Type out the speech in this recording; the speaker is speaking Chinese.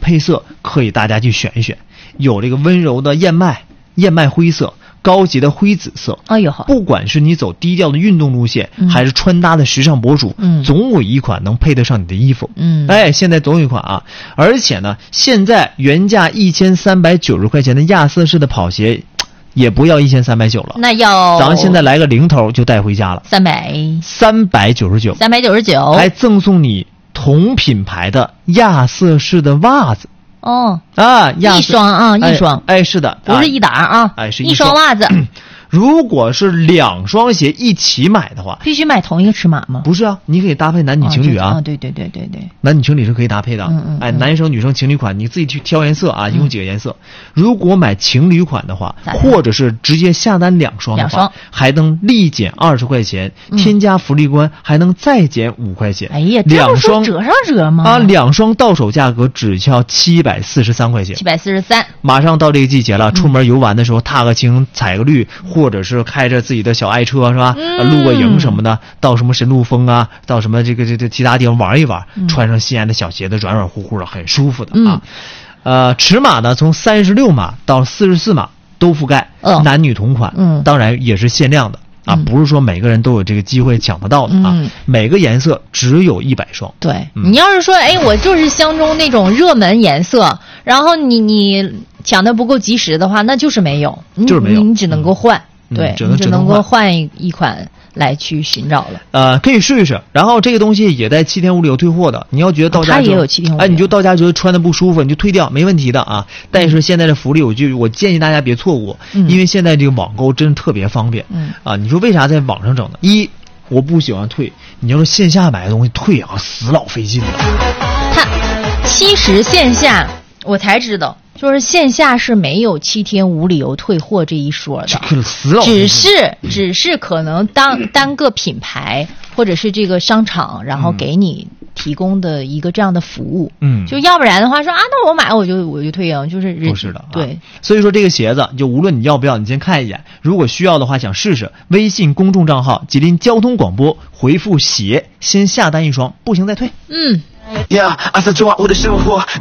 配色可以大家去选一选，有这个温柔的燕麦灰色，高级的灰紫色。 哎呦好， 不管是你走低调的运动路线，还是穿搭的时尚博主，总有一款能配得上你的衣服。现在总有一款啊，而且呢，现在原价1390块钱的亚瑟士的跑鞋，也不要1390了， 那要咱现在来个零头就带回家了 ，399， 还赠送你同品牌的亚瑟士的袜子。 一双啊，一双， 是的， 不是一打啊， 是一双袜子。 如果是2双鞋一起买的话， 必须买同一个尺码吗？ 不是啊，你可以搭配男女情侣啊。 对， 男女情侣是可以搭配的。男生女生情侣款你自己去挑颜色啊，一共几个颜色。如果买情侣款的话，或者是直接下单2双的话，还能立减20块钱，添加福利关还能再减5块钱。 哎呀 ，2双折上折吗？ 啊，2双到手价格只要743块钱。 743。 马上到这个季节了，出门游玩的时候踏个青踩个绿，或者是开着自己的小爱车是吧？露个营什么的，到什么神鹿峰啊，到什么这其他地方玩一玩，穿上心爱的小鞋子，软软乎乎的，很舒服的啊。尺码呢，从36码到44码都覆盖，男女同款，当然也是限量的啊，不是说每个人都有这个机会抢得到的啊。每个颜色只有100双。 对，你要是说，我就是相中那种热门颜色，然后你抢的不够及时的话，那就是没有， 就是没有， 你只能够换。对， 只能够换一款来去寻找了。可以试一试。然后这个东西也在7天无理由退货的。你要觉得到家它也有7天无理由， 你就到家觉得穿的不舒服，你就退掉，没问题的啊。但是现在的福利，我建议大家别错过，因为现在这个网购真的特别方便。你说为啥在网上整呢？我不喜欢退，你要是线下买的东西退啊，死老费劲了。 其实线下我才知道。就是线下是没有7天无理由退货这一说的，只是可能单个品牌或者是这个商场，然后给你提供的一个这样的服务。就要不然的话说那我买我就退啊，就是不是的。 对， 所以说这个鞋子就无论你要不要，你先看一眼，如果需要的话想试试，微信公众账号吉林交通广播回复鞋，先下单1双，不行再退。 Yeah， 朝九晚五的生活